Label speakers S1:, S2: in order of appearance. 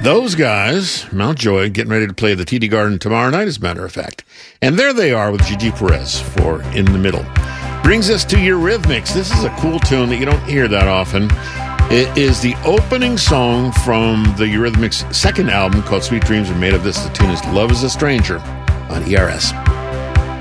S1: those guys, Mountjoy, getting ready to play the TD Garden tomorrow night, as a matter of fact. And there they are with Gigi Perez for In the Middle. Brings us to Eurythmics. This is a cool tune that you don't hear that often. It is the opening song from the Eurythmics' second album called Sweet Dreams Are Made of This. The tune is Love is a Stranger on ERS.